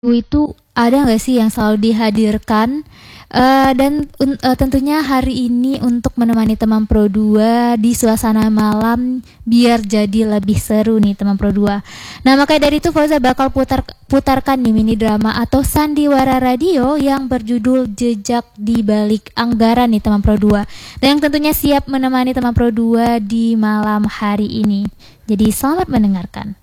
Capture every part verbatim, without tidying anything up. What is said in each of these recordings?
Itu ada nggak sih yang selalu dihadirkan? Eh, dan un- eh, tentunya hari ini untuk menemani teman Pro dua di suasana malam biar jadi lebih seru nih teman Pro dua. Nah, makanya dari itu Fauza bakal putar putarkan nih mini drama atau sandiwara radio yang berjudul Jejak di Balik Anggaran nih teman Pro dua. Dan yang tentunya siap menemani teman Pro dua di malam hari ini. Jadi selamat mendengarkan.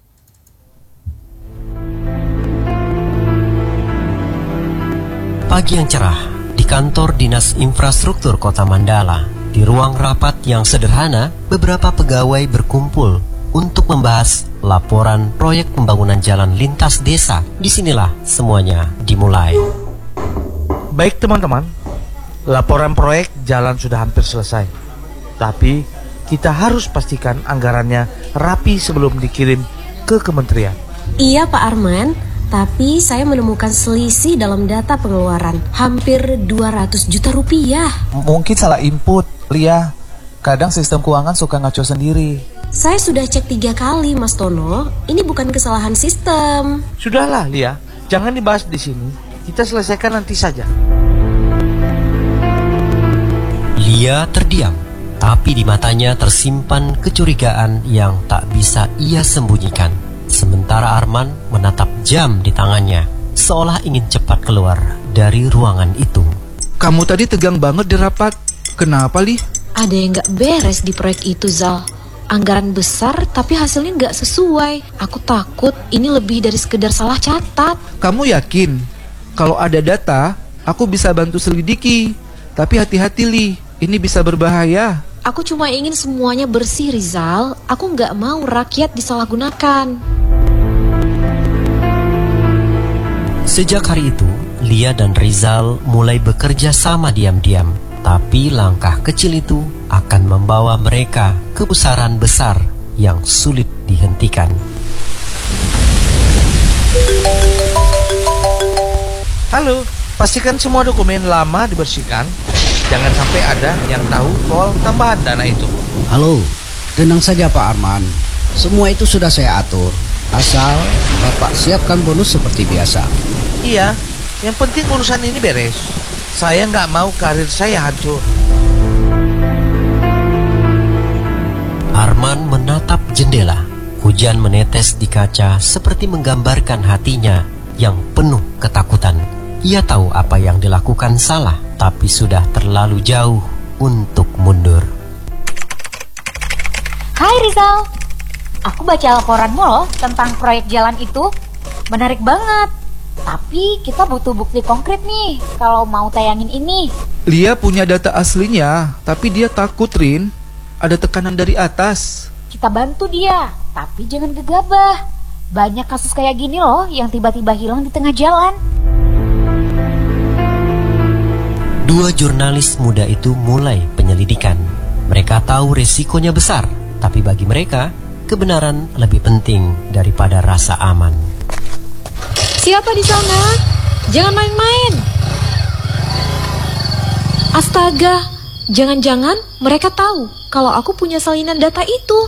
Pagi yang cerah di kantor Dinas Infrastruktur Kota Mandala. Di ruang rapat yang sederhana, beberapa pegawai berkumpul untuk membahas laporan proyek pembangunan jalan lintas desa. Disinilah semuanya dimulai. Baik teman-teman, laporan proyek jalan sudah hampir selesai. Tapi kita harus pastikan anggarannya rapi sebelum dikirim ke kementerian. Iya Pak Arman, tapi saya menemukan selisih dalam data pengeluaran hampir dua ratus juta rupiah. Mungkin salah input, Lia. Kadang sistem keuangan suka ngaco sendiri. Saya sudah cek tiga kali, Mas Tono. Ini bukan kesalahan sistem. Sudahlah, Lia. Jangan dibahas di sini. Kita selesaikan nanti saja. Lia terdiam, tapi di matanya tersimpan kecurigaan yang tak bisa ia sembunyikan. Sementara Arman menatap jam di tangannya, seolah ingin cepat keluar dari ruangan itu. Kamu tadi tegang banget di rapat. Kenapa, Li? Ada yang gak beres di proyek itu, Zal. Anggaran besar tapi hasilnya gak sesuai. Aku takut ini lebih dari sekedar salah catat. Kamu yakin? Kalau ada data, aku bisa bantu selidiki. Tapi hati-hati, Li. Ini bisa berbahaya. Aku cuma ingin semuanya bersih, Rizal. Aku gak mau rakyat disalahgunakan. Sejak hari itu, Lia dan Rizal mulai bekerja sama diam-diam. Tapi langkah kecil itu akan membawa mereka ke besaran besar yang sulit dihentikan. Halo, pastikan semua dokumen lama dibersihkan. Jangan sampai ada yang tahu soal tambahan dana itu. Halo, tenang saja Pak Arman. Semua itu sudah saya atur. Asal Bapak siapkan bonus seperti biasa. Iya, yang penting urusan ini beres. Saya nggak mau karir saya hancur. Arman menatap jendela. Hujan menetes di kaca seperti menggambarkan hatinya yang penuh ketakutan. Ia tahu apa yang dilakukan salah, tapi sudah terlalu jauh untuk mundur. Hai Rizal, aku baca laporanmu loh tentang proyek jalan itu. Menarik banget. Tapi kita butuh bukti konkret nih kalau mau tayangin ini. Lia punya data aslinya, tapi dia takut, Rin. Ada tekanan dari atas. Kita bantu dia, tapi jangan gegabah. Banyak kasus kayak gini loh yang tiba-tiba hilang di tengah jalan. Dua jurnalis muda itu mulai penyelidikan. Mereka tahu resikonya besar, tapi bagi mereka, kebenaran lebih penting daripada rasa aman. Siapa di sana? Jangan main-main. Astaga, jangan-jangan mereka tahu kalau aku punya salinan data itu.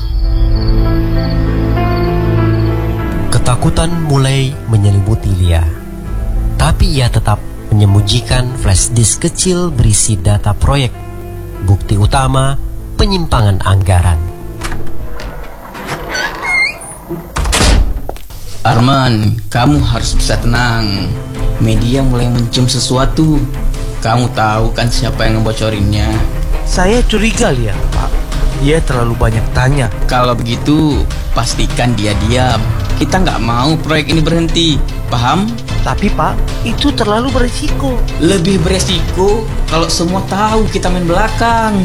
Ketakutan mulai menyelimuti Lia. Tapi ia tetap menyembunyikan flash disk kecil berisi data proyek. Bukti utama penyimpangan anggaran. Arman, kamu harus bisa tenang. Media mulai mencium sesuatu. Kamu tahu kan siapa yang ngebocorinnya? Saya curiga, Lia, Pak. Dia terlalu banyak tanya. Kalau begitu, pastikan dia diam. Kita nggak mau proyek ini berhenti, paham? Tapi Pak, itu terlalu berisiko. Lebih beresiko kalau semua tahu kita main belakang.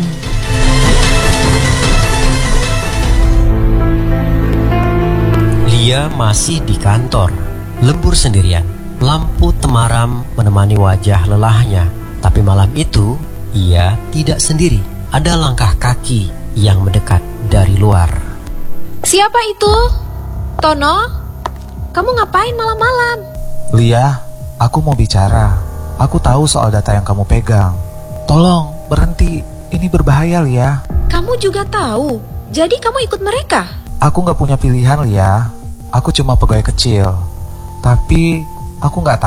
Lia masih di kantor, lembur sendirian. Lampu temaram menemani wajah lelahnya. Tapi malam itu, ia tidak sendiri. Ada langkah kaki yang mendekat dari luar. Siapa itu? Tono? Kamu ngapain malam-malam? Lia, aku mau bicara. Aku tahu soal data yang kamu pegang. Tolong, berhenti. Ini berbahaya, Lia. Kamu juga tahu? Jadi kamu ikut mereka? Aku gak punya pilihan, Lia. Aku cuma pegawai kecil. Tapi Aku nggak